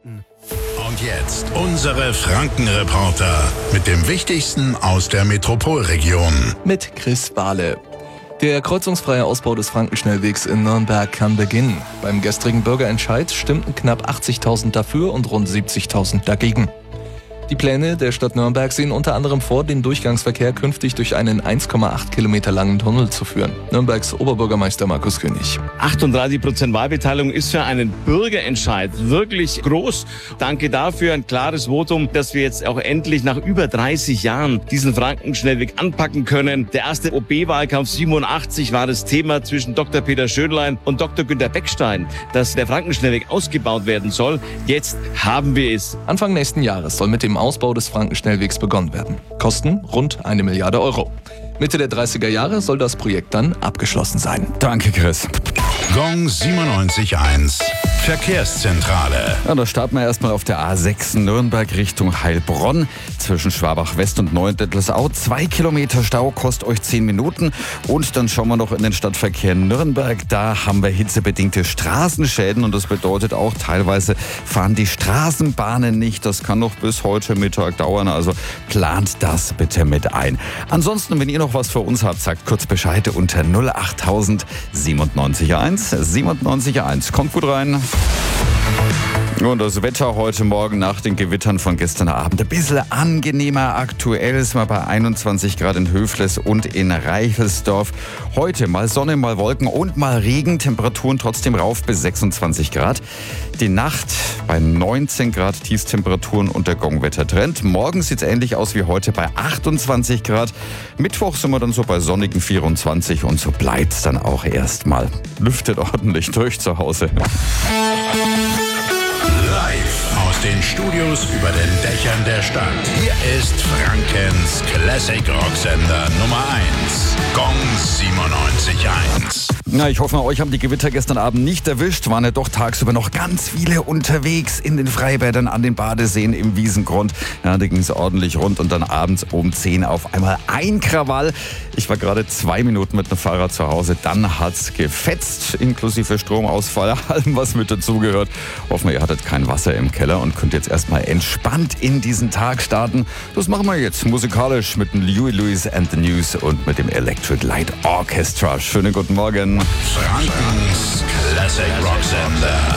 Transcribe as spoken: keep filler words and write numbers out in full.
Nachrichten. Und jetzt unsere Franken-Reporter mit dem Wichtigsten aus der Metropolregion. Mit Chris Bahle. Der kreuzungsfreie Ausbau des Frankenschnellwegs in Nürnberg kann beginnen. Beim gestrigen Bürgerentscheid stimmten knapp achtzigtausend dafür und rund siebzigtausend dagegen. Die Pläne der Stadt Nürnberg sehen unter anderem vor, den Durchgangsverkehr künftig durch einen eins Komma acht Kilometer langen Tunnel zu führen. Nürnbergs Oberbürgermeister Markus König. achtunddreißig Prozent Wahlbeteiligung ist für einen Bürgerentscheid wirklich groß. Danke dafür, ein klares Votum, dass wir jetzt auch endlich nach über dreißig Jahren diesen Frankenschnellweg anpacken können. Der erste O B-Wahlkampf siebenundachtzig war das Thema zwischen Doktor Peter Schönlein und Doktor Günter Beckstein, dass der Frankenschnellweg ausgebaut werden soll. Jetzt haben wir es. Anfang nächsten Jahres soll mit dem Ausbau des Frankenschnellwegs begonnen werden. Kosten rund eine Milliarde Euro. Mitte der dreißiger Jahre soll das Projekt dann abgeschlossen sein. Danke, Chris. Gong siebenundneunzig Komma eins. Verkehrszentrale. Ja, da starten wir erstmal auf der A sechs Nürnberg Richtung Heilbronn. Zwischen Schwabach West und Neuendettelsau. Zwei Kilometer Stau, kostet euch zehn Minuten. Und dann schauen wir noch in den Stadtverkehr Nürnberg. Da haben wir hitzebedingte Straßenschäden. Und das bedeutet auch, teilweise fahren die Straßenbahnen nicht. Das kann noch bis heute Mittag dauern. Also plant das bitte mit ein. Ansonsten, wenn ihr noch was für uns habt, sagt kurz Bescheid unter null achttausend siebenundneunzig Komma eins. siebenundneunzig Komma eins. Kommt gut rein. Und das Wetter heute Morgen nach den Gewittern von gestern Abend ein bisschen angenehmer. Aktuell ist man bei einundzwanzig Grad in Höfles und in Reichelsdorf. Heute mal Sonne, mal Wolken und mal Regen. Temperaturen trotzdem rauf bis sechsundzwanzig Grad. Die Nacht bei neunzehn Grad Tiefstemperaturen und der Gongwettertrend. Morgen sieht es ähnlich aus wie heute bei achtundzwanzig Grad. Mittwoch sind wir dann so bei sonnigen vierundzwanzig und so bleibt es dann auch erstmal. Lüftet ordentlich durch zu Hause. Live aus den Studios über den Dächern der Stadt. Hier ist Frankens Classic Rocksender Nummer eins. Gong siebenundneunzig Komma eins. Na, ich hoffe, euch haben die Gewitter gestern Abend nicht erwischt. Waren ja doch tagsüber noch ganz viele unterwegs in den Freibädern, an den Badeseen, im Wiesengrund. Ja, da ging es ordentlich rund und dann abends um zehn auf einmal ein Krawall. Ich war gerade zwei Minuten mit dem Fahrrad zu Hause. Dann hat's gefetzt, inklusive Stromausfall, allem, was mit dazugehört. Hoffen wir, ihr hattet kein Wasser im Keller und könnt jetzt erstmal entspannt in diesen Tag starten. Das machen wir jetzt musikalisch mit dem Louis Louis and the News und mit dem Electric Light Orchestra. Schönen guten Morgen. Frankens Classic Rocksender.